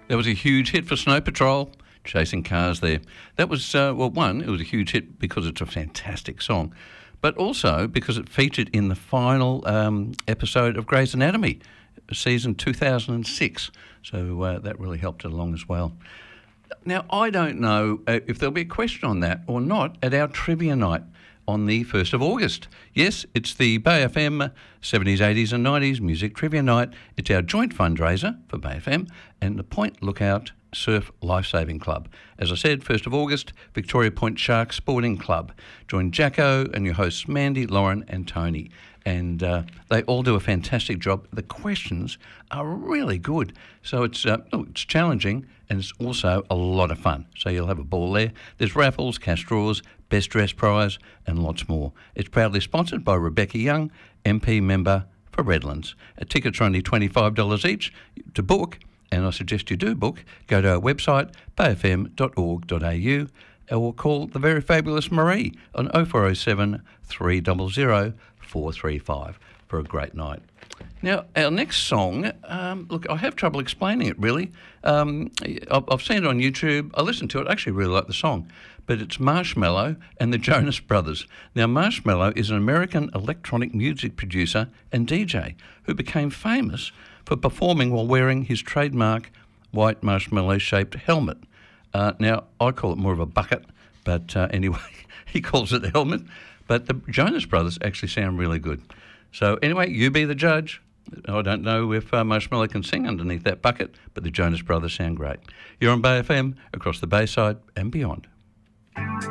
There was a huge hit for Snow Patrol, Chasing Cars there. That was, one, it was a huge hit because it's a fantastic song, but also because it featured in the final episode of Grey's Anatomy, season 2006. So that really helped it along as well. Now, I don't know if there'll be a question on that or not at our trivia night on the 1st of August. Yes, it's the Bay FM 70s, 80s and 90s Music Trivia Night. It's our joint fundraiser for Bay FM and the Point Lookout Surf Lifesaving Club. As I said, 1st of August, Victoria Point Shark Sporting Club. Join Jacko and your hosts Mandy, Lauren and Tony. And they all do a fantastic job. The questions are really good. So it's challenging and it's also a lot of fun. So you'll have a ball there. There's raffles, cash draws, best dress prize and lots more. It's proudly sponsored by Rebecca Young, MP member for Redlands. Tickets are only $25 each to book. And I suggest you do book. Go to our website, bayfm.org.au, or call the very fabulous Marie on 0407 300 435 for a great night. Now, our next song, look, I have trouble explaining it, really. I've seen it on YouTube. I listened to it. I actually really like the song. But it's Marshmello and the Jonas Brothers. Now, Marshmello is an American electronic music producer and DJ who became famous for performing while wearing his trademark white marshmallow-shaped helmet. Now, I call it more of a bucket, but anyway, he calls it a helmet. But the Jonas Brothers actually sound really good. So anyway, you be the judge. I don't know if Marshmello can sing underneath that bucket, but the Jonas Brothers sound great. You're on Bay FM, across the Bayside and beyond.